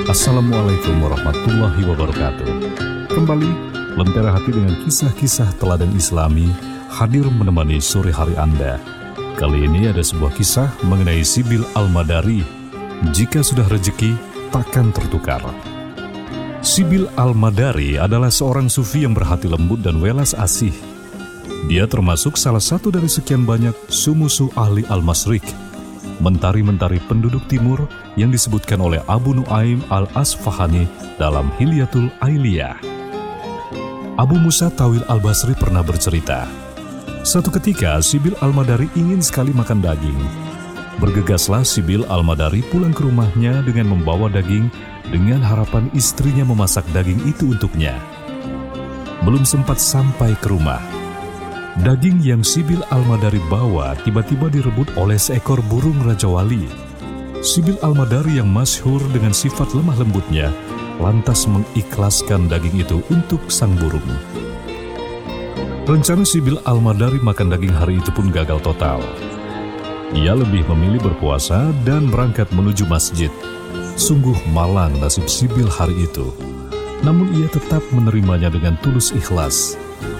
Assalamualaikum warahmatullahi wabarakatuh. Kembali Lentera Hati dengan kisah-kisah teladan Islami hadir menemani sore hari Anda. Kali ini ada sebuah kisah mengenai Sibil Al-Madari. Jika sudah rezeki, takkan tertukar. Sibil Al-Madari adalah seorang sufi yang berhati lembut dan welas asih. Dia termasuk salah satu dari sekian banyak sumusu ahli Al-Masrik, mentari-mentari penduduk timur yang disebutkan oleh Abu Nuaim Al-Asfahani dalam Hilyatul Ailiyah. Abu Musa Tawil Al-Basri pernah bercerita, suatu ketika Sibil Al-Madari ingin sekali makan daging. Bergegaslah Sibil Al-Madari pulang ke rumahnya dengan membawa daging dengan harapan istrinya memasak daging itu untuknya. Belum sempat sampai ke rumah, daging yang Sibil Al-Madari bawa tiba-tiba direbut oleh seekor burung Raja Wali. Sibil Al-Madari yang masyhur dengan sifat lemah lembutnya lantas mengikhlaskan daging itu untuk sang burung. Rencana Sibil Al-Madari makan daging hari itu pun gagal total. Ia lebih memilih berpuasa dan berangkat menuju masjid. Sungguh malang nasib Sibil hari itu. Namun ia tetap menerimanya dengan tulus ikhlas.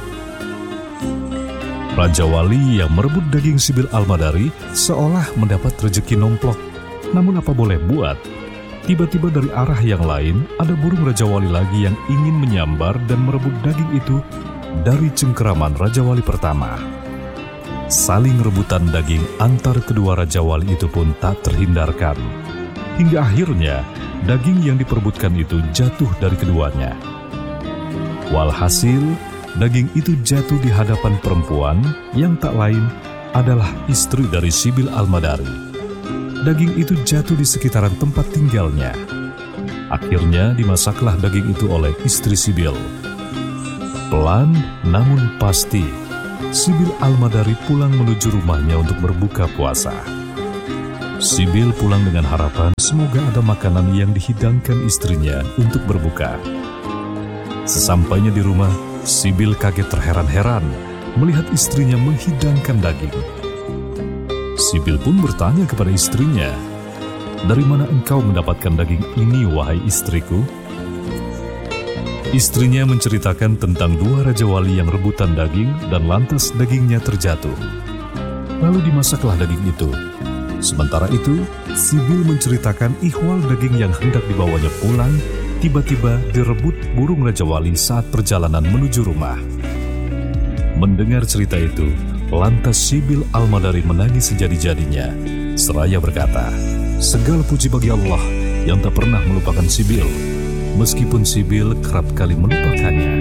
Raja Wali yang merebut daging Sibil Al-Madari seolah mendapat rezeki nomplok. Namun apa boleh buat, tiba-tiba dari arah yang lain ada burung Raja Wali lagi yang ingin menyambar dan merebut daging itu dari cengkeraman Raja Wali pertama. Saling rebutan daging antar kedua Raja Wali itu pun tak terhindarkan. Hingga akhirnya daging yang diperebutkan itu jatuh dari keduanya. Walhasil, daging itu jatuh di hadapan perempuan yang tak lain adalah istri dari Sibil Al-Madari. Daging itu jatuh di sekitaran tempat tinggalnya. Akhirnya dimasaklah daging itu oleh istri Sibil. Pelan namun pasti, Sibil Al-Madari pulang menuju rumahnya untuk berbuka puasa. Sibil pulang dengan harapan semoga ada makanan yang dihidangkan istrinya untuk berbuka. Sesampainya di rumah, Sibil kaget terheran-heran melihat istrinya menghidangkan daging. Sibil pun bertanya kepada istrinya, "Dari mana engkau mendapatkan daging ini, wahai istriku?" Istrinya menceritakan tentang dua Raja Wali yang rebutan daging dan lantas dagingnya terjatuh. Lalu dimasaklah daging itu. Sementara itu, Sibil menceritakan ihwal daging yang hendak dibawanya pulang tiba-tiba direbut burung Raja Wali saat perjalanan menuju rumah. Mendengar cerita itu, lantas Sibil Al-Madari menangis sejadi-jadinya, seraya berkata, "Segala puji bagi Allah yang tak pernah melupakan Sibil, meskipun Sibil kerap kali melupakannya."